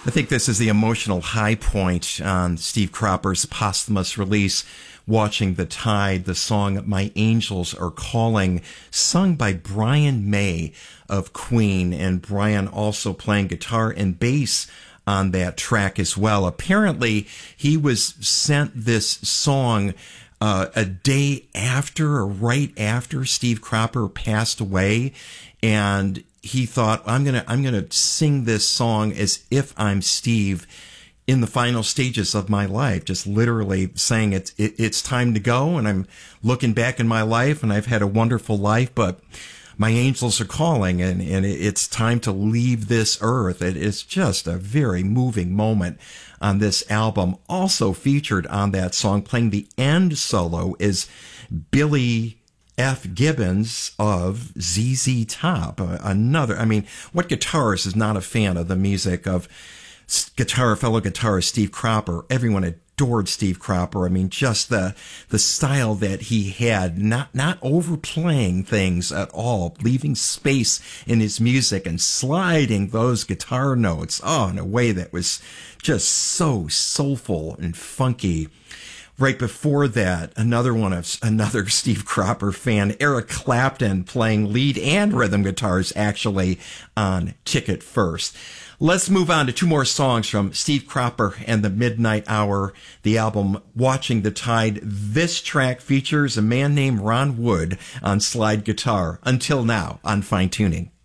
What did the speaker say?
I think this is the emotional high point on Steve Cropper's posthumous release, Watching the Tide, the song My Angels Are Calling, sung by Brian May of Queen, and Brian also playing guitar and bass on that track as well. Apparently, he was sent this song a day after or right after Steve Cropper passed away, and he thought, I'm gonna sing this song as if I'm Steve in the final stages of my life, just literally saying it's time to go, and I'm looking back in my life, and I've had a wonderful life, but my angels are calling, and it's time to leave this earth. It is just a very moving moment on this album. Also featured on that song, playing the end solo, is Billy F. Gibbons of ZZ Top. Another, I mean, what guitarist is not a fan of the music of fellow guitarist Steve Cropper? Everyone adored Steve Cropper. I mean, just the style that he had, not overplaying things at all, leaving space in his music and sliding those guitar notes, in a way that was just so soulful and funky. Right before that, another Steve Cropper fan, Eric Clapton, playing lead and rhythm guitars actually on Ticket First. Let's move on to two more songs from Steve Cropper and the Midnight Hour, the album Watching the Tide. This track features a man named Ron Wood on slide guitar. Until Now on Fine Tuning.